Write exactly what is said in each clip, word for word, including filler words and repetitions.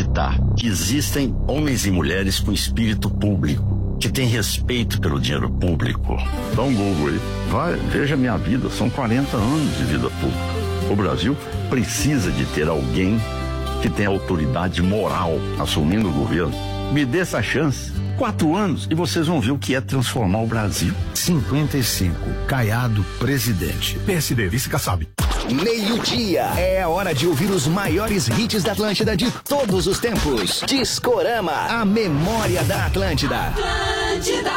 acreditar que existem homens e mulheres com espírito público, que têm respeito pelo dinheiro público, dá um Google aí. Vai, veja minha vida, são quarenta anos de vida pública. O Brasil precisa de ter alguém que tenha autoridade moral assumindo o governo. Me dê essa chance. Quatro anos e vocês vão ver o que é transformar o Brasil. cinquenta e cinco, Caiado presidente. P S D, vice Kassab. Meio-dia. É a hora de ouvir os maiores hits da Atlântida de todos os tempos. Discorama, a memória da Atlântida. Atlântida.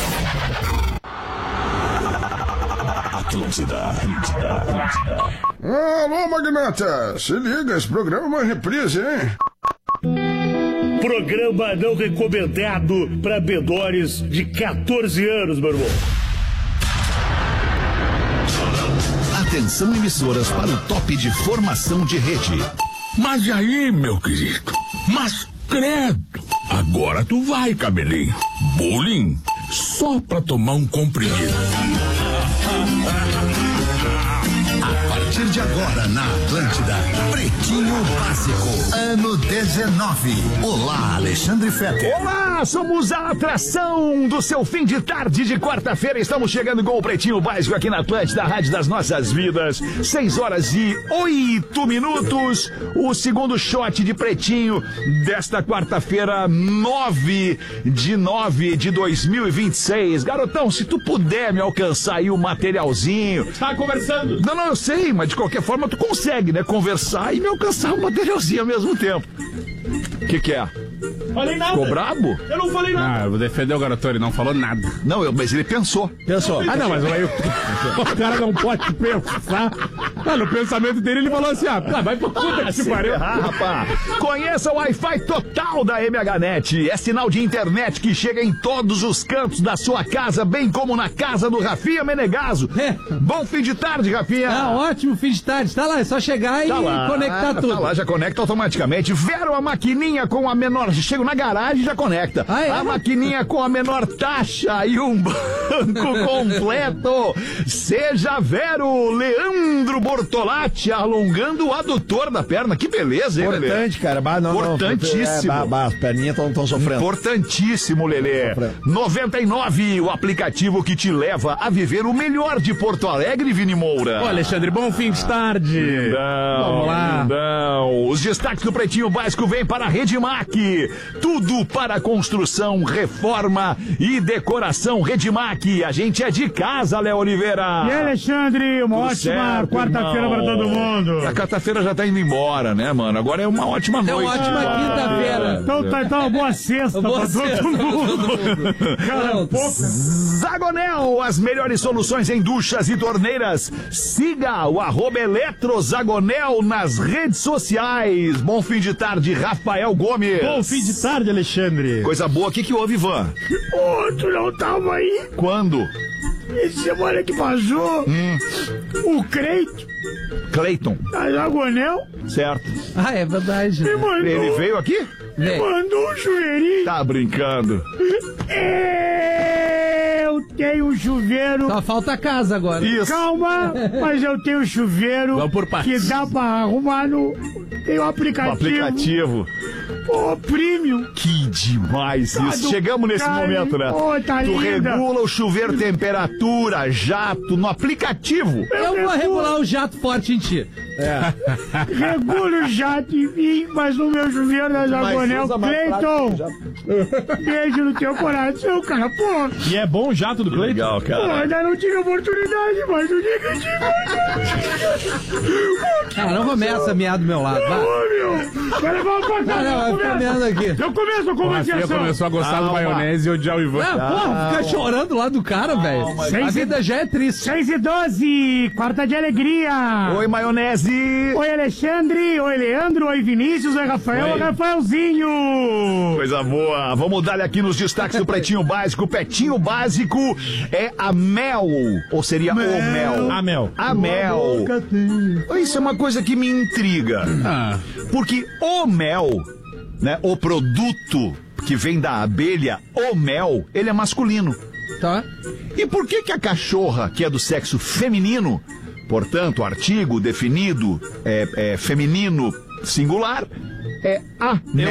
Atlântida, Atlântida, Atlântida. Alô, magnata, se liga, esse programa é uma reprise, hein? Programa não recomendado para menores de quatorze anos, meu irmão. Atenção, emissoras, para o top de formação de rede. Mas aí, meu querido, mas credo, agora tu vai, cabelinho. Bullying só pra tomar um comprimido. A partir de agora na Atlântida, Pretinho Básico, ano dezenove. Olá, Alexandre Fetter. Olá, somos a atração do seu fim de tarde de quarta-feira. Estamos chegando com o Pretinho Básico aqui na Atlântida, a rádio das nossas vidas. Seis horas e oito minutos. O segundo shot de Pretinho desta quarta-feira, nove de nove de dois mil e vinte e seis. Garotão, se tu puder me alcançar aí o materialzinho. Tá conversando? Não, não, eu sei, mas de qualquer forma tu consegue, né? Conversar e me alcançar o materialzinho ao mesmo tempo. O que que é? Falei nada. Ficou brabo? Eu não falei nada. Ah, eu vou defender o garoto, ele não falou nada. Não, eu, mas ele pensou. Pensou. Ah, não, mas aí o, o cara não pode pensar. Ah, no pensamento dele ele falou assim, ah, vai pro puta que te pariu. Ah, rapaz. Conheça o Wi-Fi total da M H Net. É sinal de internet que chega em todos os cantos da sua casa, bem como na casa do Rafinha Menegaso. É. Bom fim de tarde, Rafinha. Ah, ótimo fim de tarde. Tá lá, é só chegar tá e lá, conectar tudo. Tá lá, já conecta automaticamente. Vero a maquininha com a menor... Chego na garagem e já conecta. Ah, é? A maquininha com a menor taxa e um banco completo. Seja Vero. Leandro Bortolatti alongando o adutor da perna. Que beleza, hein, Lelê? Importante, cara. Bah, não, Importantíssimo. Não, é, bah, bah, as perninhas estão sofrendo. Importantíssimo, Lelê. noventa e nove, o aplicativo que te leva a viver o melhor de Porto Alegre, Vini Moura. Ô, Alexandre, bom fim de tarde. Não, Vamos lá. Não. Os destaques do Pretinho Básico vêm para a Redmac. Tudo para construção, reforma e decoração. Redmac. A gente é de casa, Léo Oliveira. E aí, Alexandre, uma Tudo ótima certo, quarta-feira irmão. para todo mundo. A quarta-feira já tá indo embora, né, mano? Agora é uma ótima É noite. uma ótima Ah, quinta-feira. Então tá, então uma boa sexta Boa pra sexta todo pra mundo. todo mundo. Cara, Não, pouco. Zagonel, as melhores soluções em duchas e torneiras. Siga o arroba Eletrozagonel nas redes sociais. Bom fim de tarde, Rafael Gomes. Bom fim de tarde, Alexandre. Coisa boa, o que que houve, Ivan? Ô, tu não tava aí? Quando? Essa semana que passou, Hum. o Creito, Cleiton, da Zagonel, certo. Ah, é verdade. me mandou, Ele veio aqui? me Vem. mandou um chuveirinho. Tá brincando. Eu tenho um chuveiro. Só falta a casa agora. Isso. Calma, mas eu tenho um chuveiro Vamos por partes. que dá pra arrumar no... Tem um O aplicativo. aplicativo. Pô, premium. Que demais Tá isso. do Chegamos nesse cara, momento, né? Ô, tá Tu linda. regula o chuveiro, temperatura, jato, no aplicativo. Eu vou regulo. regular o jato forte em ti. Regulo o jato em mim, mas no meu chuveiro da Zagonel. Cleiton, beijo no teu coração, cara. Pô, E é bom o jato do Cleiton? Legal, pô, cara. ainda não tive oportunidade, mas no dia que eu tive... Cara, não começa a mear do meu lado. Vai. Ô, meu, vai levar uma Ah, passada. não, vai ficar meando aqui. Eu começo a O Rafinha conversação. começou a gostar do Calma. maionese e odiar o Ivan. Ah, porra, fica chorando lá do cara, velho. Sem A se- vida já é triste. seis e doze, quarta de alegria. Oi, maionese. Oi, Alexandre. Oi, Leandro. Oi, Vinícius. Oi, Rafael. Oi, Rafaelzinho. Coisa boa. Vamos dar aqui nos destaques do Pretinho Básico. Pretinho Básico é a Mel. Ou seria o Mel? A Mel. A Mel. Isso é uma coisa que me intriga. Ah, Porque o mel, né, o produto que vem da abelha, o mel, ele é masculino. Tá? E por que que a cachorra, que é do sexo feminino, portanto, artigo definido é, é feminino singular, é a mel?